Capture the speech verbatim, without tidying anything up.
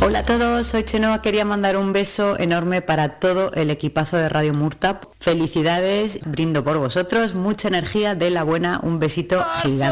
Hola a todos, soy Chenoa, quería mandar un beso enorme para todo el equipazo de Radio Murta. Felicidades, brindo por vosotros, mucha energía de la buena, un besito gigante.